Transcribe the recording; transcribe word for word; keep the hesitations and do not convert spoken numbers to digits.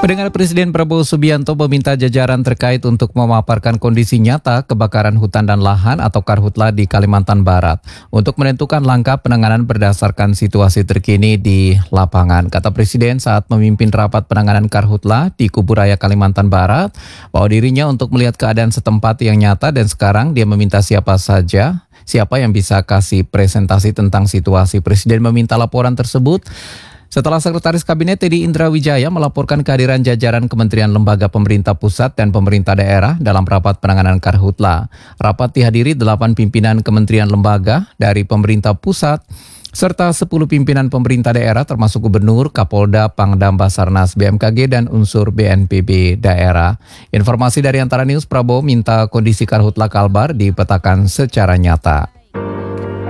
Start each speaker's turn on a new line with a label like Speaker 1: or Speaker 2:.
Speaker 1: Pendengar, Presiden Prabowo Subianto meminta jajaran terkait untuk memaparkan kondisi nyata kebakaran hutan dan lahan atau Karhutla di Kalimantan Barat untuk menentukan langkah penanganan berdasarkan situasi terkini di lapangan. Kata Presiden saat memimpin rapat penanganan Karhutla di Kuburaya, Kalimantan Barat, bahwa dirinya untuk melihat keadaan setempat yang nyata dan sekarang dia meminta siapa saja, siapa yang bisa kasih presentasi tentang situasi. Presiden meminta laporan tersebut setelah Sekretaris Kabinet Teddy Indra Wijaya melaporkan kehadiran jajaran Kementerian Lembaga Pemerintah Pusat dan Pemerintah Daerah dalam rapat penanganan Karhutla. Rapat dihadiri delapan pimpinan Kementerian Lembaga dari pemerintah pusat serta sepuluh pimpinan pemerintah daerah termasuk Gubernur, Kapolda, Pangdam, Basarnas, B M K G, dan unsur B N P B daerah. Informasi dari Antara News, Prabowo minta kondisi Karhutla Kalbar dipetakan secara nyata.